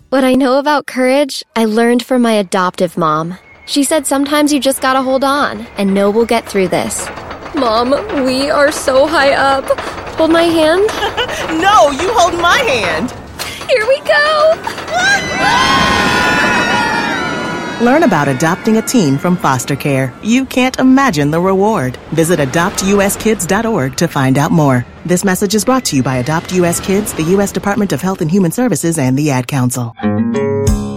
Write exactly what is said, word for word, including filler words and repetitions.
What I know about courage, I learned from my adoptive mom. She said sometimes you just gotta hold on and know we'll get through this. Mom, we are so high up. Hold my hand? No, you hold my hand. Here we go. Learn about adopting a teen from foster care. You can't imagine the reward. Visit adopt u s kids dot org to find out more. This message is brought to you by Adopt U S Kids, the U S Department of Health and Human Services, and the Ad Council.